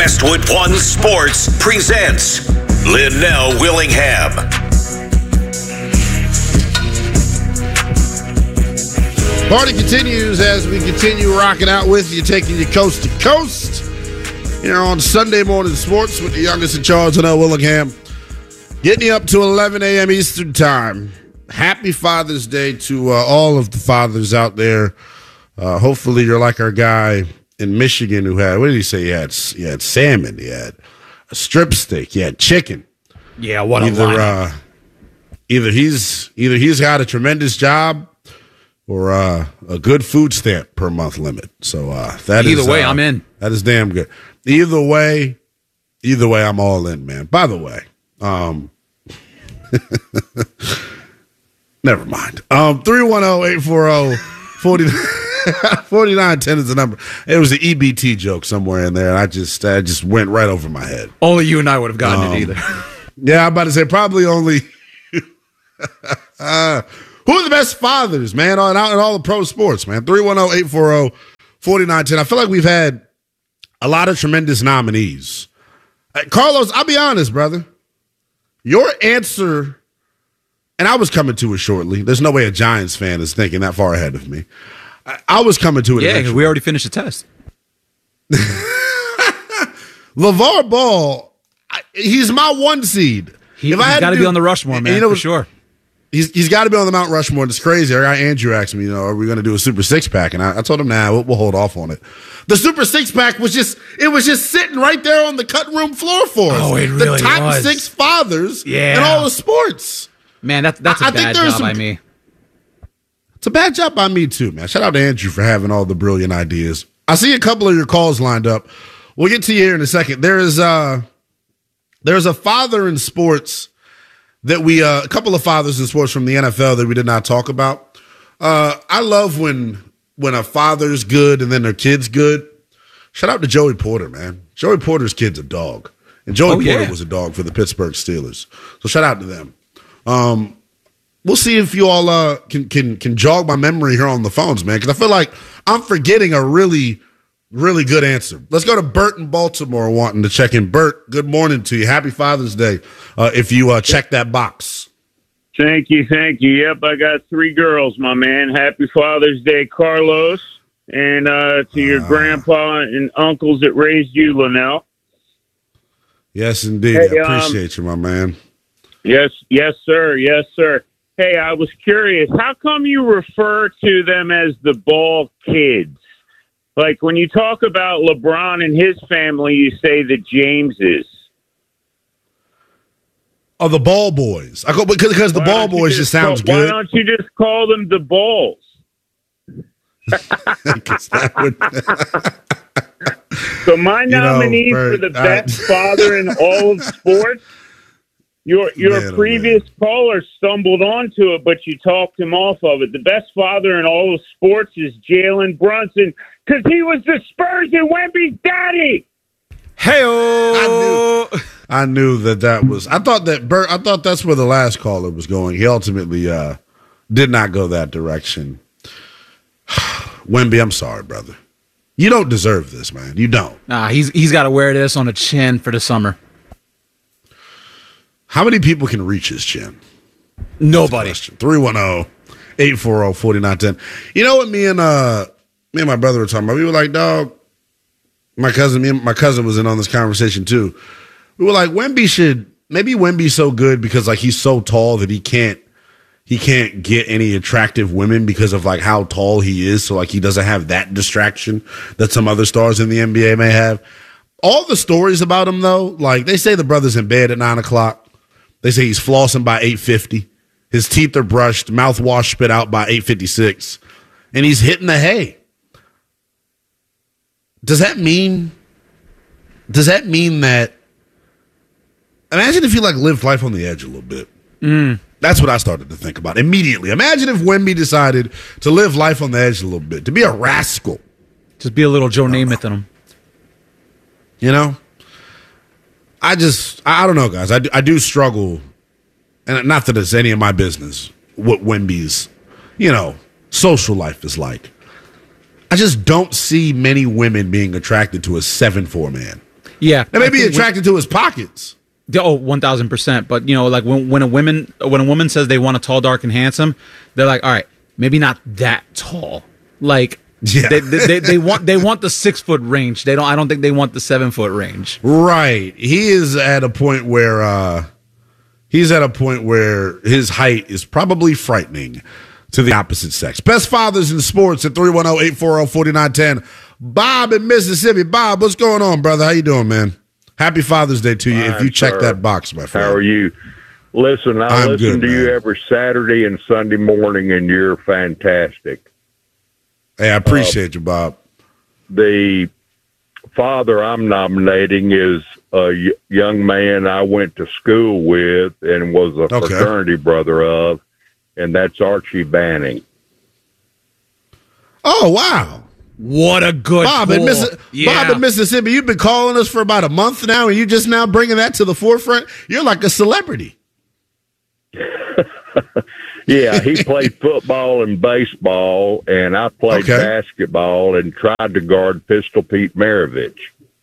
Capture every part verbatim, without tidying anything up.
Westwood One Sports presents Linnell Willingham. Party continues as we continue rocking out with you, taking you coast to coast here on Sunday Morning Sports with the youngest in charge, Linnell Willingham, getting you up to eleven a.m. Eastern Time. Happy Father's Day to uh, all of the fathers out there. Uh, hopefully you're like our guy in Michigan who had, what did he say? He had, he had salmon, he had a strip steak, he had chicken. Yeah, what a either, line. uh, either he's either he's got a tremendous job or uh, a good food stamp per month limit. So uh, that either is, way, uh, I'm in. That is damn good. Either way, either way, I'm all in, man. By the way, um, never mind. Um, three one zero, eight four zero, four zero forty-nine ten is the number. It was an E B T joke somewhere in there, and I just I just went right over my head. Only you and I would have gotten Um, it either. Yeah, I'm about to say probably only. uh, who are the best fathers, man, on out in all the pro sports, man? three one zero, eight four zero, four nine one zero. I feel like we've had a lot of tremendous nominees. Uh, Carlos, I'll be honest, brother. Your answer, and I was coming to it shortly. There's no way a Giants fan is thinking that far ahead of me. I, I was coming to it. Yeah, because eventually. we already finished the test. LeVar Ball, I, he's my one seed. He, If I he's had got to do- be on the Rushmore, man, you know, for sure. He's he's got to be on the Mount Rushmore. It's crazy. Our guy Andrew asked me, you know, are we going to do a Super Six Pack? And I, I told him, nah, we'll, we'll hold off on it. The Super Six Pack was just it was just sitting right there on the cutting room floor for us. Oh, it the really top was. six fathers Yeah. in all the sports. Man, that, that's a I- I think bad there's job some- by me. It's a bad job by me too, man. Shout out to Andrew for having all the brilliant ideas. I see a couple of your calls lined up. We'll get to you here in a second. There is uh there's a father in sports that we uh, a couple of fathers in sports from the N F L that we did not talk about. Uh, I love when when a father's good and then their kid's good. Shout out to Joey Porter, man. Joey Porter's kid's a dog, and Joey Oh, Porter yeah. was a dog for the Pittsburgh Steelers. So shout out to them. Um, we'll see if you all uh, can can can jog my memory here on the phones, man, because I feel like I'm forgetting a really. Really good answer. Let's go to Bert in Baltimore wanting to check in. Bert, good morning to you. Happy Father's Day. Uh, if you uh, check that box. Thank you, thank you. Yep, I got three girls, my man. Happy Father's Day, Carlos, and uh, to your Uh. grandpa and uncles that raised you, Linnell. Yes, indeed. Hey, I um, appreciate you, my man. Yes, yes, sir, yes, sir. Hey, I was curious. How come you refer to them as the Ball kids? Like when you talk about LeBron and his family, you say the Jameses. Oh, the Ball Boys. I go because, because the Why Ball don't you Boys just sounds call, good. Why don't you just call them the Balls? 'Cause that would- So my know, nominee Bert, for the I- best father in all of sports, your your Man, oh, previous caller stumbled onto it, but you talked him off of it. The best father in all of sports is Jalen Brunson because he was the Spurs and Wemby's daddy. Hey-o! I knew that that was. I thought that Bert. I thought that's where the last caller was going. He ultimately uh, did not go that direction. Wemby, I'm sorry, brother. You don't deserve this, man. You don't. Nah, he's he's got to wear this on a chin for the summer. How many people can reach his chin? Nobody. three one zero, eight four zero, four nine one zero. You know what me and uh me and my brother were talking about? We were like, dog, my cousin, me and my cousin was in on this conversation too. We were like, Wemby should maybe Wemby's so good because like he's so tall that he can't he can't get any attractive women because of like how tall he is. So like he doesn't have that distraction that some other stars in the N B A may have. All the stories about him though, like they say the brother's in bed at nine o'clock. They say he's flossing by eight fifty. His teeth are brushed, mouthwash spit out by eight fifty-six. And he's hitting the hay. Does that mean does that mean that imagine if you like lived life on the edge a little bit? Mm. That's what I started to think about immediately. Imagine if Wemby decided to live life on the edge a little bit, to be a rascal. Just be a little Joe Namath in him. You know? I just, I I don't know, guys. I do, I do struggle, and not that it's any of my business, what Wemby's, you know, social life is like. I just don't see many women being attracted to a seven four man. Yeah, They may I be think attracted to his pockets. when- oh, one thousand percent. But you know, like when when a woman when a woman says they want a tall, dark, and handsome, they're like, all right, maybe not that tall. Like, Yeah. they, they, they, they want they want the six foot range. They don't. I don't think they want the seven foot range. Right. He is at a point where uh, he's at a point where his height is probably frightening to the opposite sex. Best fathers in sports at three one zero, eight four zero, four nine one zero. Bob in Mississippi. Bob, what's going on, brother? How you doing, man? Happy Father's Day to you. Fine, if you check sir. that box, my friend. How are you? Listen, I I'm listen good, to you man. every Saturday and Sunday morning, and you're fantastic. Hey, I appreciate you, Bob. The father I'm nominating is a y- young man I went to school with and was a Okay. fraternity brother of, and that's Archie Banning. Oh, wow. What a good Bob in, pull. Missi- Yeah. Bob in Mississippi, you've been calling us for about a month now, and you just now bringing that to the forefront. You're like a celebrity. Yeah, he played football and baseball, and I played Okay. basketball and tried to guard Pistol Pete Maravich.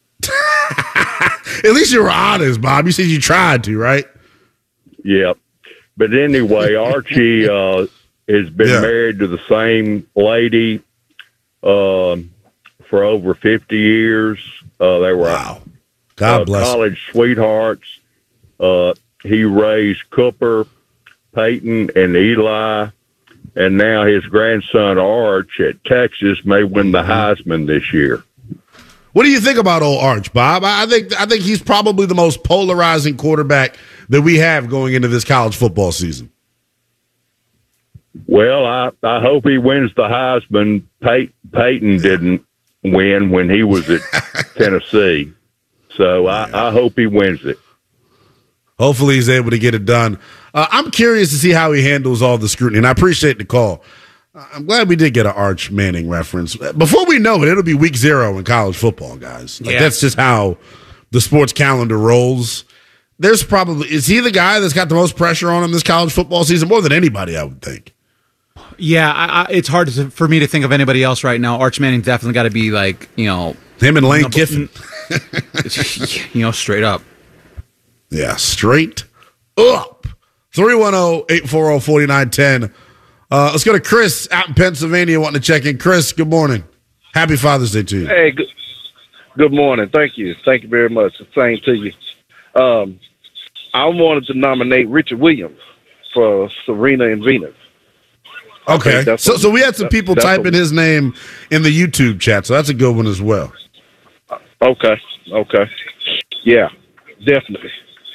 At least you were honest, Bob. You said you tried to, right? Yep. But anyway, Archie uh, has been Yeah. married to the same lady um, for over fifty years. Uh, they were Wow. God uh, bless. college sweethearts. Uh, he raised Cooper, Peyton, and Eli, and now his grandson Arch at Texas may win the Heisman this year. What do you think about old Arch, Bob? I I think I think he's probably the most polarizing quarterback that we have going into this college football season. Well, I, I hope he wins the Heisman. Pey- Peyton didn't win when he was at Tennessee, so I, I hope he wins it. Hopefully, he's able to get it done. Uh, I'm curious to see how he handles all the scrutiny, and I appreciate the call. Uh, I'm glad we did get an Arch Manning reference. Before we know it, it'll be week zero in college football, guys. Like, Yeah. That's just how the sports calendar rolls. There's probably is he the guy that's got the most pressure on him this college football season more than anybody, I would think. Yeah, I, I, it's hard to, for me to think of anybody else right now. Arch Manning definitely got to be like, you know, Him and Lane number- Kiffin. you know, straight up. Yeah, straight up. three one zero, eight four zero, four nine one zero. Uh, let's go to Chris out in Pennsylvania wanting to check in. Chris, good morning. Happy Father's Day to you. Hey, good, good morning. Thank you. Thank you very much. The same to you. Um, I wanted to nominate Richard Williams for Serena and Venus. Okay. think that's So, what- so we had some that- people that's typing what- his name in the YouTube chat, so that's a good one as well. Okay. Okay. Yeah, definitely.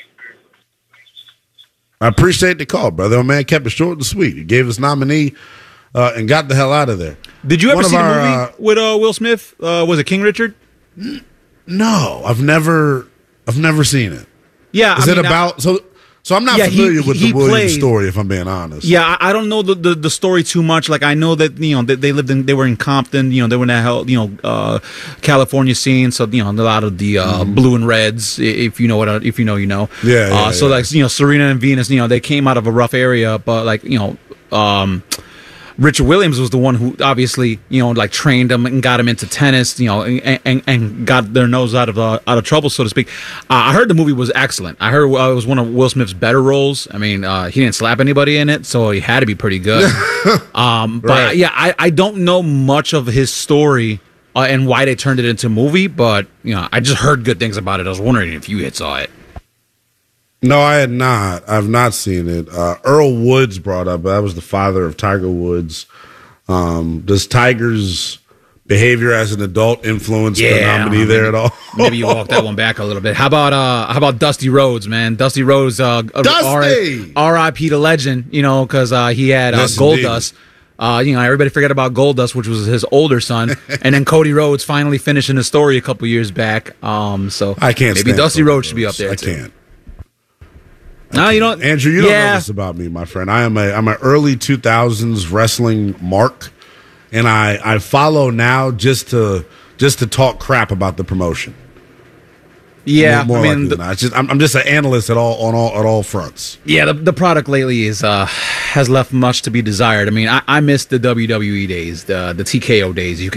I appreciate the call, brother. My man kept it short and sweet. He gave us nominee uh, and got the hell out of there. Did you ever One of see our, the movie uh, with uh, Will Smith? Uh, was it King Richard? No, I've never, I've never seen it. Yeah. Is I it mean, I- about? So, so I'm not Yeah, he- familiar with he the Williams played- story. If I'm being honest. Yeah, I I don't know the, the, the story too much. Like I know that you know they, they lived in they were in Compton. You know they were in that hell, you know uh, California scene. So you know a lot of the uh, blue and reds. i- If you know what I- if you know you know. Mm-hmm. Yeah, yeah, Uh, so yeah. like you know Serena and Venus. You know they came out of a rough area, but like you know. Um, Richard Williams was the one who obviously, you know, like trained them and got them into tennis, you know, and, and, and got their nose out of uh, out of trouble, so to speak. Uh, I heard the movie was excellent. I heard uh, it was one of Will Smith's better roles. I mean, uh, he didn't slap anybody in it, so he had to be pretty good. um, but Right. yeah, I, I don't know much of his story uh, and why they turned it into a movie, but you know, I just heard good things about it. I was wondering if you had saw it. No, I had not. I've not seen it. Uh, Earl Woods brought up. That was the father of Tiger Woods. Um, does Tiger's behavior as an adult influence the nominee there at all? Maybe you walk that one back a little bit. How about uh, how about Dusty Rhodes, man? Dusty Rhodes, uh, Dusty! R I P to legend, you know, because uh, he had uh, Yes, Gold indeed. Dust. Uh, you know, everybody forgot about Gold Dust, which was his older son, and then Cody Rhodes finally finishing the story a couple years back. Um, so I can't. Maybe stand Dusty Cody Rhodes should be up there I too. can't. No, you don't, Andrew, you don't yeah. know this about me, my friend. I am a I'm an early two thousands wrestling mark, and I I follow now just to just to talk crap about the promotion. Yeah, more, more I mean, likely the, than not. It's just I'm, I'm just an analyst at all on all at all fronts. yeah, the, the product lately is uh has left much to be desired. I mean, I, I miss the W W E days, the the T K O days. You can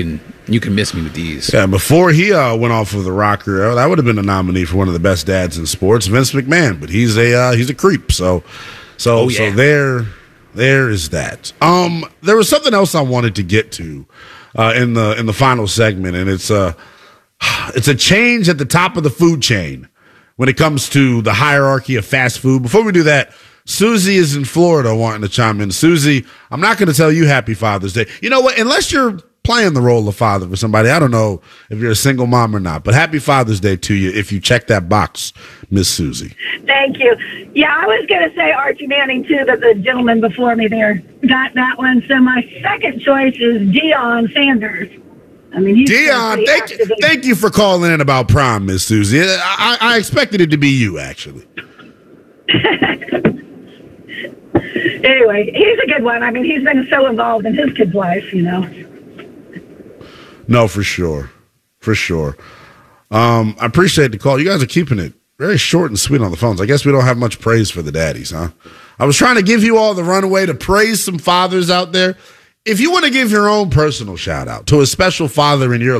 You can miss me with these. Yeah, before he uh, went off of the rocker, uh, that would have been a nominee for one of the best dads in sports, Vince McMahon. But he's a uh, he's a creep. So, so Oh, yeah. so there, there is that. Um, there was something else I wanted to get to uh, in the in the final segment, and it's a it's a change at the top of the food chain when it comes to the hierarchy of fast food. Before we do that, Susie is in Florida wanting to chime in. Susie, I'm not going to tell you Happy Father's Day. You know what? Unless you're playing the role of father for somebody, I don't know if you're a single mom or not, but Happy Father's Day to you if you check that box, Miss Susie. Thank you. Yeah, I was going to say Archie Manning, too, but the gentleman before me there got that one. So my second choice is Deion Sanders. I mean, he's Deion, thank you, thank you for calling in about prom, Miss Susie. I, I expected it to be you, actually. Anyway, he's a good one. I mean, he's been so involved in his kid's life, you know. No, for sure. For sure. Um, I appreciate the call. You guys are keeping it very short and sweet on the phones. I guess we don't have much praise for the daddies, huh? I was trying to give you all the runway to praise some fathers out there. If you want to give your own personal shout out to a special father in your